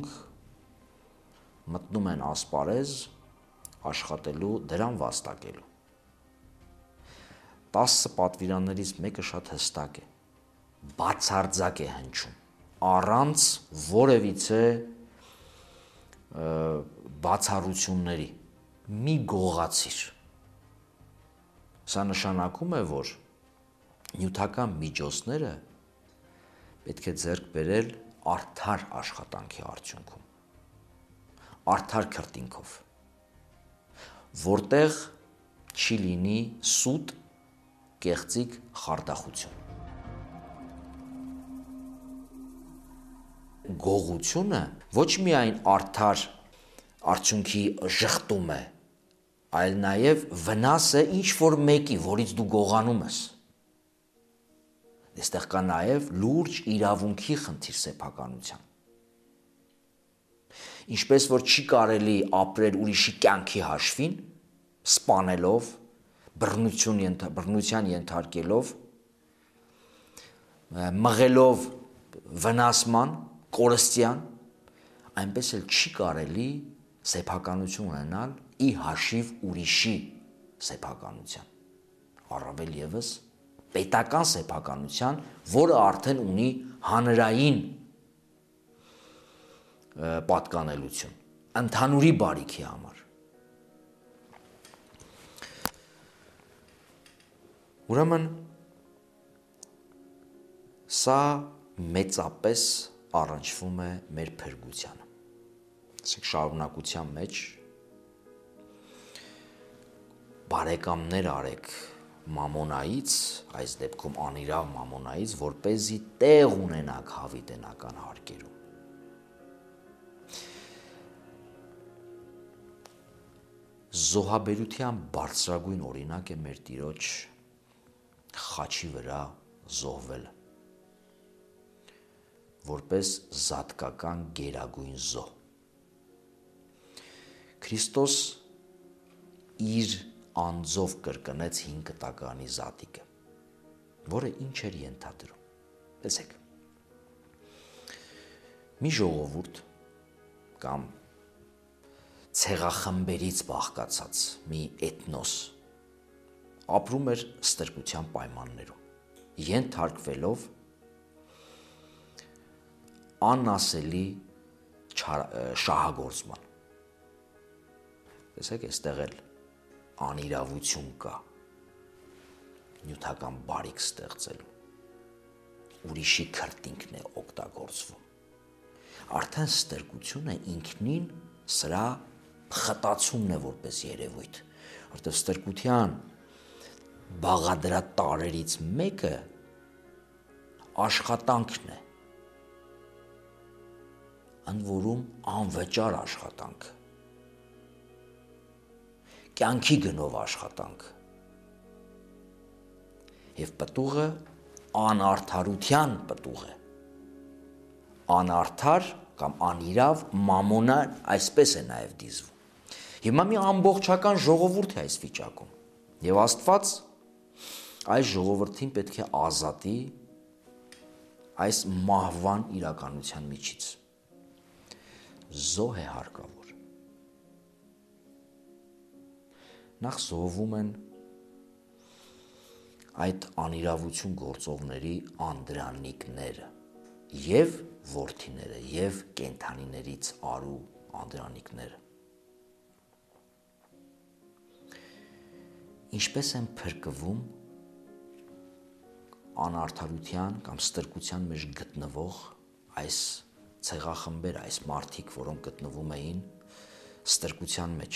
ոմանք մտնում են ասպարեզ աշխատելու, դրան վաստակելու։ 10 պատվիրաններից մեկը շատ հստակ է, բացարձակ է հնչում, առանց որևիցե բացառությունների, մի գողացիր։ Սա նշանակում է, որ նյութական միջոցները պետք է ձեռք բերել արդար աշխատանքի արդյունքում, արդար քրտինքով, որտեղ չի լինի սուտ, կեղծիք, խարդախություն։ Գողությունը ոչ միայն արդար արդյունքի ժխտում է, այլ նաև վնաս է ինչ-որ մեկի, որից դու գողանում ես։ Այստեղ կա նաև լուրջ իրավունքի խնդիր սեփականության։ Ինչպես որ չի կարելի ապրել ուրիշի կյանքի հաշվին, սպանելով, բռնության ենթարկելով, մղելով վնասման, կորստյան, այնպես էլ չի կարելի սեփականություն ունենալ ի հաշիվ ուրիշի սեփականության, առավել ևս պետական սեփականության, որը արդեն ունի հանրային պատկանելություն, ընդհանուրի բարիքի համար։ Ուրեմն սա մեծապես առնչվում է մեր փրկությանը։ Շարունակության մեջ բարեկամներ արեք մամոնայից, այս դեպքում անիրավ մամոնայից, որպեսզի տեղ ունենաք հավիտենական հարկերում։ Զոհաբերության բարձրագույն օրինակ է մեր Տիրոջ խաչի վրա զոհվելը, որպես զատկական գերագույն զոհ։ Քրիստոս իր անձով կրկնեց 5 տականի զատիկը, որը ինչ էր ենթադրում։ Տեսեք, մի ժողովուրդ կամ ցեղախմբերից բաղկացած մի էթնոս ապրում էր ստրկության պայմաններում, ենթարկվելով անասելի շահագործման։ Տեսեք, այստեղ էլ անիրավություն կա նյութական բարիք ստեղծելու, ուրիշի քրտինքն է օգտագործվում։ Արդեն ստրկությունը ինքնին սրա խտացումն է որպես երևույթ, որտեղ ստրկության բաղադրատարերից մեկը աշխատանքն է, ընդ որում անվճար աշխատանք, կյանքի գնով աշխատանք, և պտուղը անարդարության պտուղ է, անարդար կամ անիրավ մամոնան այսպես է նաև դիզվում։ Հիմա մի ամբողջական ժողովուրդ է այս վիճակում, և Աստված այս ժողովրդին պետք է ազատի այս մահվան իրականության միջից։ Զոհ է հարկավոր։ Նախ զոհվում են այդ անիրավություն գործողների անդրանիկները և որդիները և կենդանիներից արու անդրանիկները։ Ինչպես են փրկվում անարդարության կամ ստրկության մեջ գտնվող այս ցեղախմբերը, այս մարդիկ, որոնք գտնվում էին ստրկության մեջ,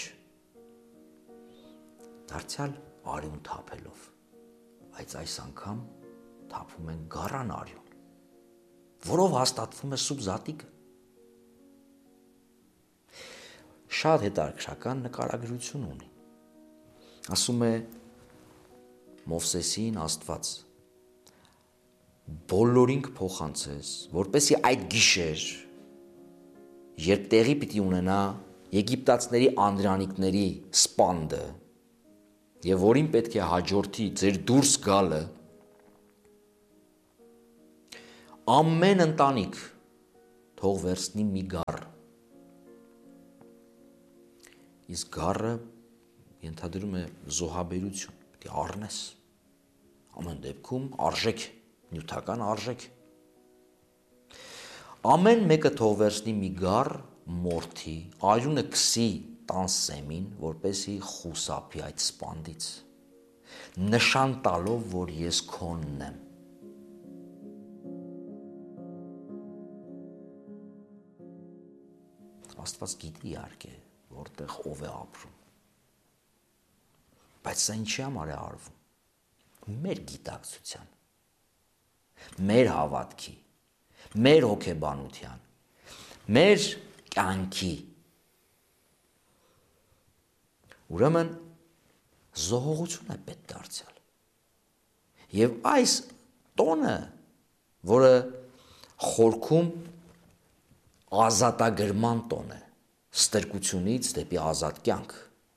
դարձյալ արյուն թափելով, բայց այս անգամ թափում են գառան արյուն, որով հաստատվում է սուրբ զատիկը։ Շատ հետաքրքրական նկարագրություն ունի։ Ասում է Մովսեսին Աստված. բոլորին կփոխանցես, որպեսզի այդ գիշեր, երբ տեղի պիտի ունենա եգիպտացիների անդրանիկների սպանդը, և որին պետք է հաջորդի ձեր դուրս գալը, ամեն ընտանիք թող վերցնի մի գառ իսկ գառը ենթադրում է զոհաբերություն, պետք է առնես։ Ամեն դեպքում արժեք, նյութական արժեք։ Ամեն մեկը թող վերցնի մի գառ մորթի, արյունը քսի տան սեմին, որպեսի խուսափի այդ սպանդից, նշան տալով, որ ես քոնն եմ։ Աստված գիտի իհարկե, որտեղ ով է ապրում։ Բայց սա ինչի համար է արվում։ Մեր գիտակցության, մեր հավատքի, մեր հոգեբանության, մեր կյանքի։ Ուրեմն զոհողություն է պետք դարձյալ։ Եվ այս տոնը, որը խորքում ազատագրման տոն է, ստրկությունից դեպի ազատ կյանք,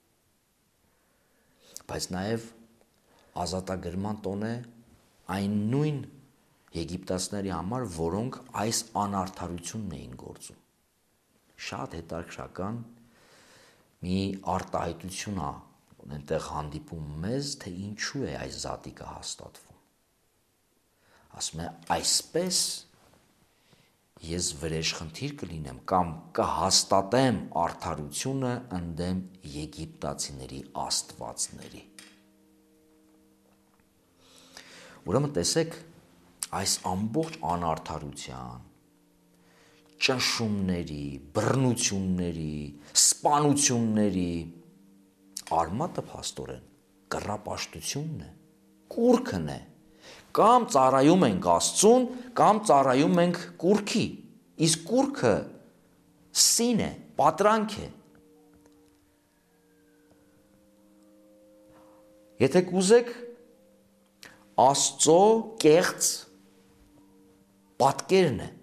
բայց նաև ազատագրման տոն է այն նույն եգիպտացիների համար, որոնք այս անարդարությունն էին գործում։ Շատ հետաքրքրական մի արտահայտություն է այնտեղ հանդիպում մեզ, թե ինչու է այս զատիկը հաստատվում։ Ասում է, այսպես ես վրեժխնդիր կլինեմ կամ կհաստատեմ արդարությունը ընդդեմ եգիպտացիների աստվածների։ Ուրեմն տեսեք, այս ամբողջ անարդարության, ճնշումների, բռնությունների, սպանությունների արմատը փաստորեն կռապաշտությունն է, կուռքն է։ Կամ ծառայում ենք Աստծուն, կամ ծառայում ենք կուռքի։ Իսկ կուռքը սին է, պատրանք է։ Եթե կուզեք Աստծո կեղծ պատկերն է։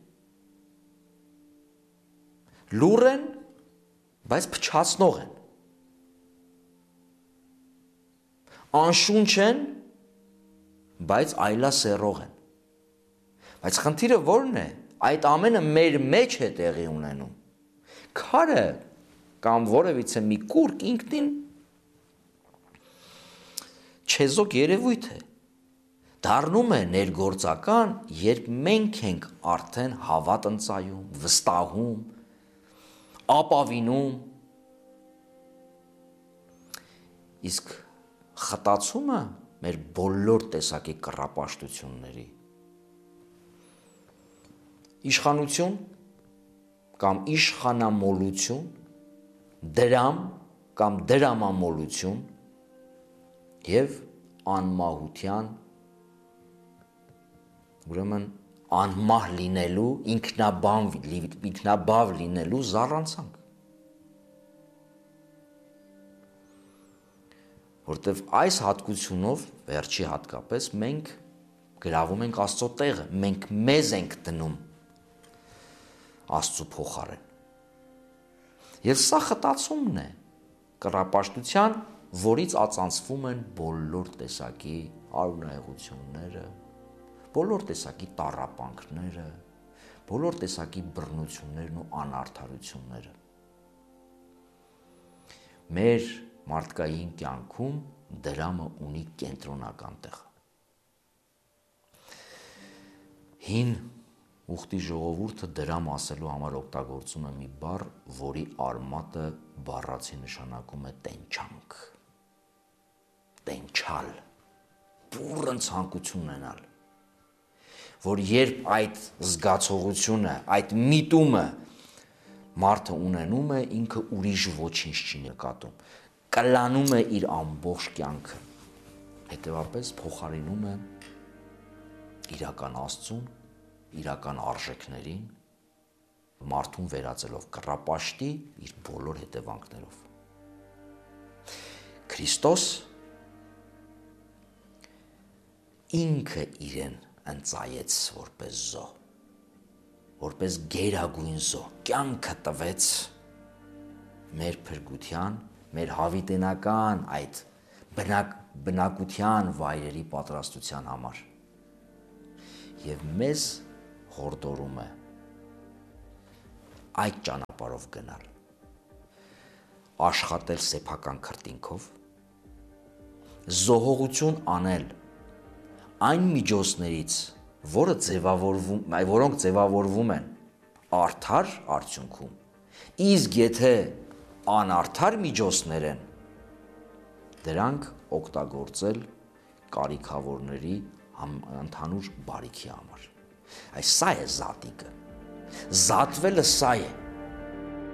Լուռ են, բայց փչացնող են։ Անշունչ են, բայց այլասեռող են։ Բայց խնդիրը ո՞րն է։ Այդ ամենը մեր մեջ է տեղի ունենում։ Քարը կամ որևիցե մի կուռք ինքնին չեզոք երևույթ է։ Դառնում է ներգործական, երբ մենք ենք արդեն հավատ ընծայում, վստահում, ապավինում։ Իսկ խտացումը մեր բոլոր տեսակի կռապաշտությունների իշխանություն կամ իշխանամոլություն, դրամ կամ դրամամոլություն և անմահության, ուրեմն անմահ լինելու, ինքնաբավ լինելու զառանցանք։ Որտև այս հատկությունով, վերջի հատկապես, մենք գրավում ենք Աստծո տեղը, մենք մեզ ենք դնում Աստծո փոխարեն։ Եվ սա խտացումն է կռապաշտության, որից ածանցվում են բոլոր տեսակի արունայողությունները, բոլոր տեսակի տառապանքները, բոլոր տեսակի բռնություններն ու անարդարությունները։ Մեր մարդկային կյանքում դրամը ունի կենտրոնական տեղ։ Հին ուխտի ժողովուրդը դրամ ասելու համար օգտագործում է մի բառ, որի արմատը բառացի նշանակում է տենչանք, տենչալ, բուռն ցանկություն ունենալ, որ երբ այդ զգացողությունը, այդ միտումը մարդը ունենում է, ինքը ուրիշ ոչինչ չի նկատում, կլանում է իր ամբողջ կյանքը, հետևապես փոխարինում է իրական Աստծուն, իրական արժեքներին, մարդուն վերածելով կռապաշտի իր բոլոր հետևանքներով։ Քրիստոս ինքը իրեն ընծայեց որպես զոհ, որպես գերագույն զոհ, կյանքը տվեց մեր փրկության, մեր հավիտենական այդ բնակության վայրերի պատրաստության համար և մեզ հորդորում է այդ ճանապարհով գնալ։ աշխատել սեփական քրտինքով, զոհողություն անել այն միջոցներից, որոնք ձևավորվում են արդար արդյունքում, իսկ եթե անարդար միջոցներ են, դրանք օգտագործել կարիքավորների ընդհանուր բարիքի համար։ Այս սա է զատիկը։ Զատվելը սա է։